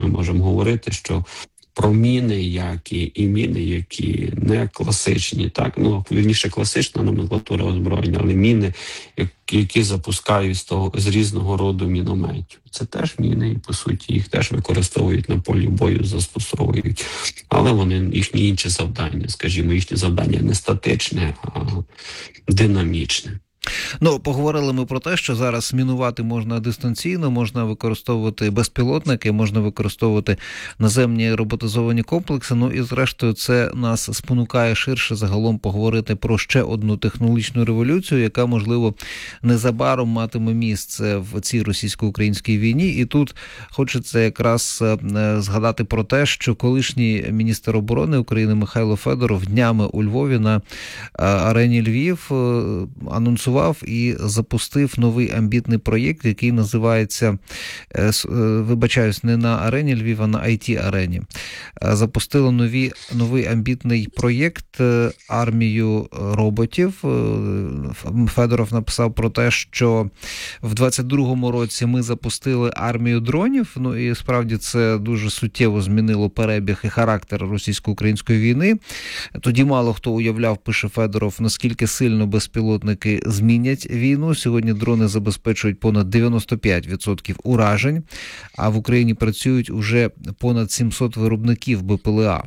можемо говорити, що про міни, і міни, які не класичні, так, вірніше класична номенклатура озброєння, але міни, які запускають з різного роду мінометів. Це теж міни, і по суті їх теж використовують на полі бою, застосовують. Але їхні інші завдання, скажімо, їхнє завдання не статичне, а динамічне. Поговорили ми про те, що зараз мінувати можна дистанційно, можна використовувати безпілотники, можна використовувати наземні роботизовані комплекси. І зрештою це нас спонукає ширше загалом поговорити про ще одну технологічну революцію, яка, можливо, незабаром матиме місце в цій російсько-українській війні. І тут хочеться якраз згадати про те, що колишній міністр оборони України Михайло Федоров днями у Львові на арені Львів анонсував і запустив новий амбітний проєкт, який називається, вибачаюсь, не на арені Львів, а на IT-арені. Запустили новий амбітний проєкт «Армію роботів». Федоров написав про те, що в 22-му році ми запустили армію дронів, і справді це дуже суттєво змінило перебіг і характер російсько-української війни. Тоді мало хто уявляв, пише Федоров, наскільки сильно безпілотники змінять війну. Сьогодні дрони забезпечують понад 95% уражень, а в Україні працюють уже понад 700 виробників БПЛА.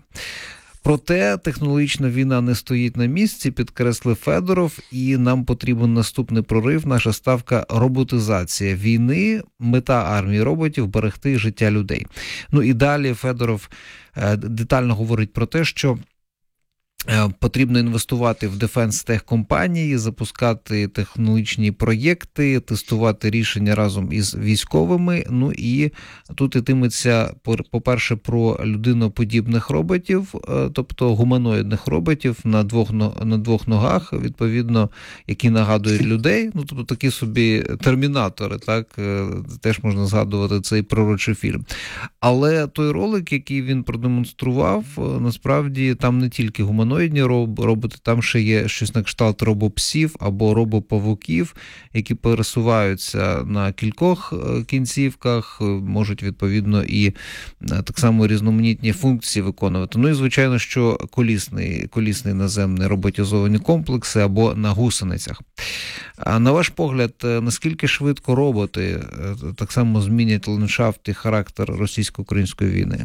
Проте технологічна війна не стоїть на місці, підкреслив Федоров, і нам потрібен наступний прорив. Наша ставка – роботизація війни, мета армії роботів – берегти життя людей. І далі Федоров детально говорить про те, що потрібно інвестувати в дефенс-техкомпанії, запускати технологічні проєкти, тестувати рішення разом із військовими. І тут йтиметься, по-перше, про людиноподібних роботів, тобто гуманоїдних роботів на двох ногах, відповідно, які нагадують людей. Тобто такі собі термінатори, так? Теж можна згадувати цей пророчий фільм. Але той ролик, який він продемонстрував, насправді там не тільки гуманоїдні роботи, там ще є щось на кшталт робопсів або робопавуків, які пересуваються на кількох кінцівках, можуть, відповідно, і так само різноманітні функції виконувати. І, звичайно, що колісний наземний роботизовані комплекси або на гусеницях. А на ваш погляд, наскільки швидко роботи так само змінять ландшафт і характер російсько-української війни?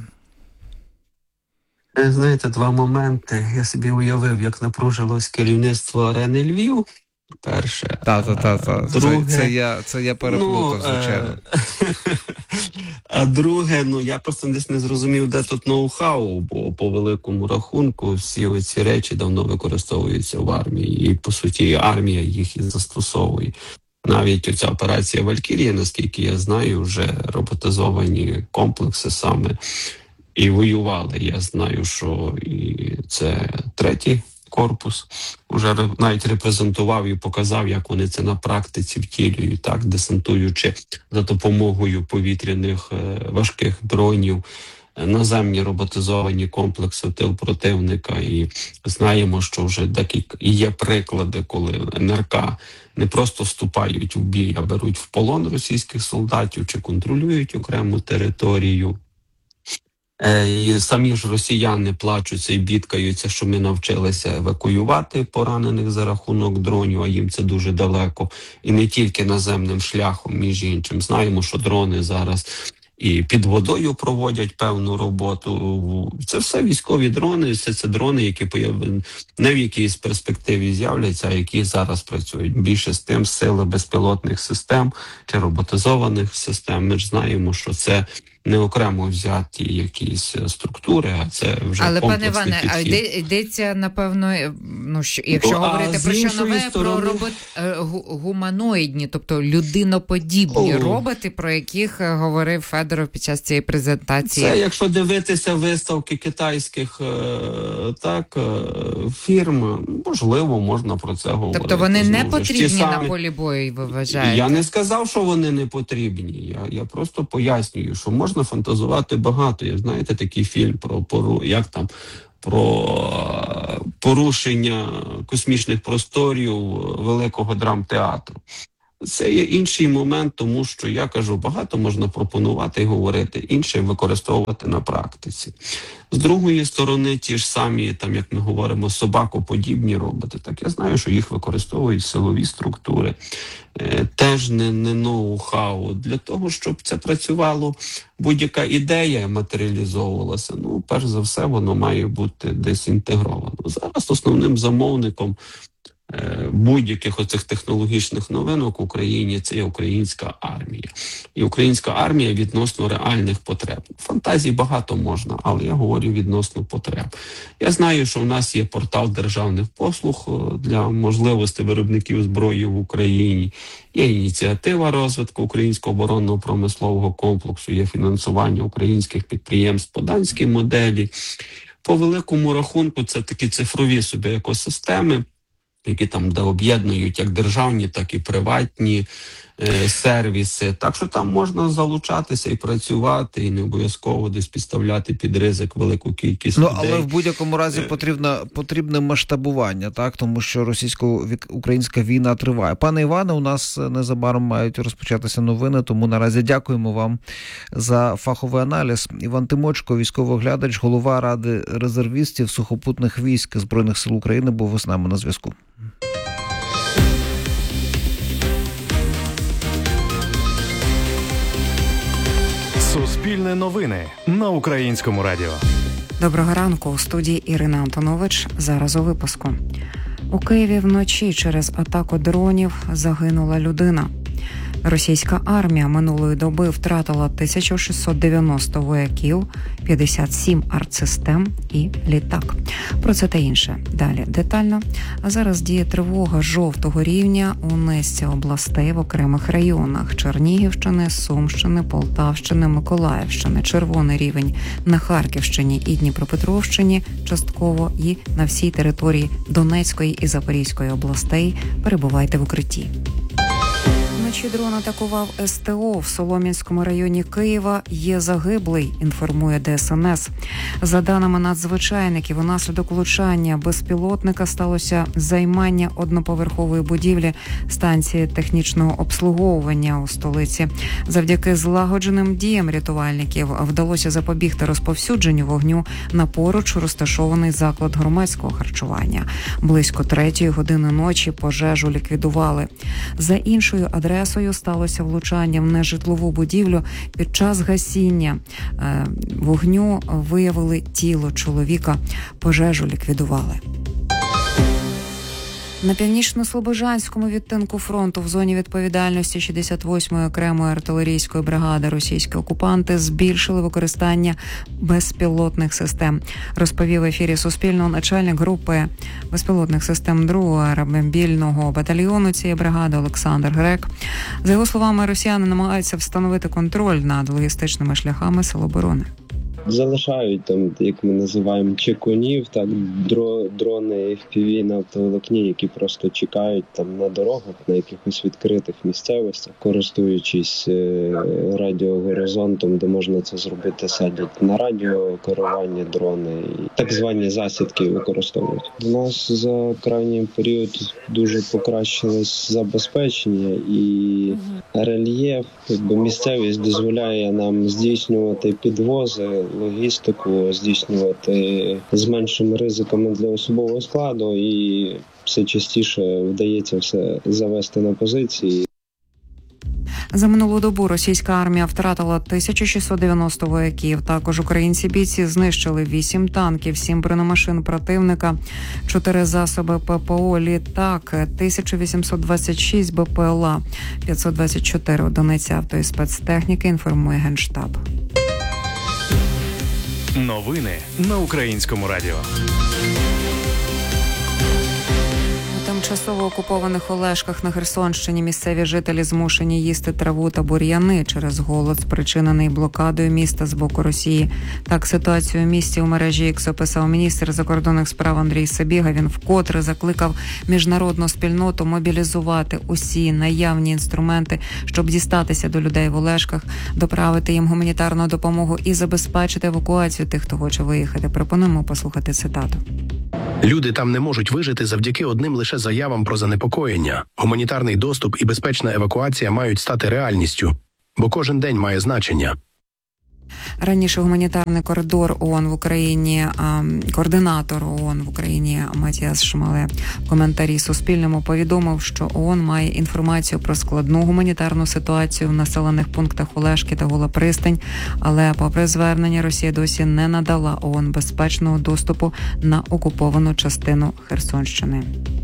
Знаєте, два моменти. Я собі уявив, як напружилось керівництво арени Львів. Перше. Друге... Це я переплутав, звичайно. А друге, я просто десь не зрозумів, де тут ноу-хау, бо по великому рахунку всі оці речі давно використовуються в армії. І, по суті, армія їх і застосовує. Навіть оця операція «Валькірія», наскільки я знаю, вже роботизовані комплекси саме і воювали. Я знаю, що і це третій корпус вже навіть репрезентував і показав, як вони це на практиці втілюють, так, десантуючи за допомогою повітряних важких дронів наземні роботизовані комплекси в тил противника. І знаємо, що вже декілька є приклади, коли НРК не просто вступають в бій, а беруть в полон російських солдатів чи контролюють окрему територію. І самі ж росіяни плачуться і бідкаються, що ми навчилися евакуювати поранених за рахунок дронів, а їм це дуже далеко. І не тільки наземним шляхом, між іншим. Знаємо, що дрони зараз і під водою проводять певну роботу. Це все військові дрони, все це дрони, які не в якійсь перспективі з'являться, а які зараз працюють. Більше з тим сили безпілотних систем чи роботизованих систем. Ми ж знаємо, що це не окремо взяті якісь структури, а це вже але, комплексний пане Іване, а йдеться, напевно, якщо говорити про що нове, сторони... про гуманоїдні, тобто людиноподібні роботи, про яких говорив Федоров під час цієї презентації. Це, якщо дивитися виставки китайських фірм, можливо, можна про це говорити. Тобто вони не потрібні на полі бою, ви вважаєте? Я не сказав, що вони не потрібні. Я просто пояснюю, що можна фантазувати багато. Я знаєте, такий фільм про порушення космічних просторів великого драмтеатру. Це є інший момент, тому що, я кажу, багато можна пропонувати і говорити, інше використовувати на практиці. З другої сторони, ті ж самі, там, як ми говоримо, собакоподібні роботи, так я знаю, що їх використовують силові структури. Теж не ноу-хау. Для того, щоб це працювало, будь-яка ідея матеріалізовувалася, перш за все, воно має бути десь інтегровано. Зараз основним замовником будь-яких оцих технологічних новинок в Україні це є українська армія. І українська армія відносно реальних потреб. Фантазій багато можна, але я говорю відносно потреб. Я знаю, що в нас є портал державних послуг для можливостей виробників зброї в Україні. Є ініціатива розвитку українського оборонно-промислового комплексу, є фінансування українських підприємств по данській моделі. По великому рахунку це такі цифрові собі екосистеми, які там об'єднують як державні, так і приватні сервіси. Так що там можна залучатися і працювати, і не обов'язково десь підставляти під ризик велику кількість людей. Але в будь-якому разі потрібне масштабування, так? Тому що російсько-українська війна триває. Пане Іване, у нас незабаром мають розпочатися новини, тому наразі дякуємо вам за фаховий аналіз. Іван Тимочко, військовий оглядач, голова Ради резервістів сухопутних військ Збройних сил України, був з нами на зв'язку. Суспільне новини на Українському радіо. Доброго ранку. У студії Ірина Антонович. Зараз у випуску. У Києві вночі через атаку дронів загинула людина. Російська армія минулої доби втратила 1690 вояків, 57 артсистем і літак. Про це та інше далі детально. А зараз діє тривога жовтого рівня у низці областей в окремих районах: Чернігівщини, Сумщини, Полтавщини, Миколаївщини. Червоний рівень на Харківщині і Дніпропетровщині частково, і на всій території Донецької і Запорізької областей. Перебувайте в укритті. Вночі дрон атакував СТО в Солом'янському районі Києва. Є загиблий, інформує ДСНС. За даними надзвичайників, унаслідок влучання безпілотника сталося займання одноповерхової будівлі станції технічного обслуговування у столиці. Завдяки злагодженим діям рятувальників вдалося запобігти розповсюдженню вогню на поруч розташований заклад громадського харчування. Близько 3-ї години ночі пожежу ліквідували. За іншою адресою сталося влучання в нежитлову будівлю. Під час гасіння вогню виявили тіло чоловіка. Пожежу ліквідували. На північно-слобожанському відтинку фронту в зоні відповідальності 68-ї окремої артилерійської бригади російські окупанти збільшили використання безпілотних систем. Розповів в ефірі Суспільного начальник групи безпілотних систем 2-го аеромобільного батальйону цієї бригади Олександр Грек. За його словами, росіяни намагаються встановити контроль над логістичними шляхами Сил оборони. Залишають там, як ми називаємо, чекунів, так, дрони FPV на оптоволокні, які просто чекають там на дорогах, на якихось відкритих місцевостях, користуючись радіогоризонтом, де можна це зробити, садять на радіокерування дрони і так звані засідки використовують. У нас за крайній період дуже покращилось забезпечення і рельєф, місцевість дозволяє нам здійснювати підвози, логістику здійснювати з меншими ризиками для особового складу, і все частіше вдається все завести на позиції. За минулу добу російська армія втратила 1690 вояків. Також українці бійці знищили 8 танків, 7 бронемашин противника, 4 засоби ППО, літак, 1826 БПЛА, 524 одиниці авто і спецтехніки, інформує Генштаб. Новини на Українському радіо. У тимчасово окупованих Олешках на Херсонщині місцеві жителі змушені їсти траву та бур'яни через голод, спричинений блокадою міста з боку Росії. Так ситуацію у місті у мережі X описав міністр закордонних справ Андрій Сабіга. Він вкотре закликав міжнародну спільноту мобілізувати усі наявні інструменти, щоб дістатися до людей в Олешках, доправити їм гуманітарну допомогу і забезпечити евакуацію тих, хто хоче виїхати. Пропонуємо послухати цитату. Люди там не можуть вижити завдяки одним лише заявам про занепокоєння. Гуманітарний доступ і безпечна евакуація мають стати реальністю, бо кожен день має значення. Раніше гуманітарний коридор ООН в Україні, координатор ООН в Україні Матіас Шмале в коментарі Суспільному повідомив, що ООН має інформацію про складну гуманітарну ситуацію в населених пунктах Олешки та Гола Пристань, але попри звернення Росія досі не надала ООН безпечного доступу на окуповану частину Херсонщини.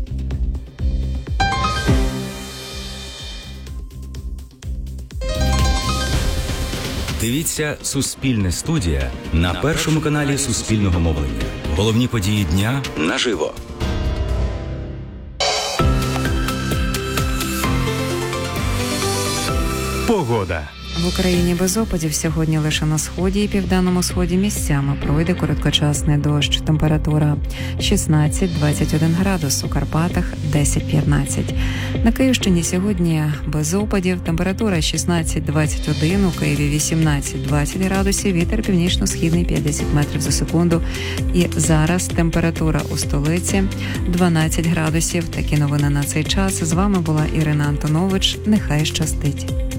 Дивіться «Суспільне студія» на першому каналі Суспільного мовлення. Головні події дня наживо. Погода. В Україні без опадів сьогодні лише на сході і південному сході місцями пройде короткочасний дощ. Температура 16-21 градус, у Карпатах 10-15. На Київщині сьогодні без опадів, температура 16-21, у Києві 18-20 градусів, вітер північно-східний 50 метрів за секунду. І зараз температура у столиці 12 градусів. Такі новини на цей час. З вами була Ірина Антонович. Нехай щастить.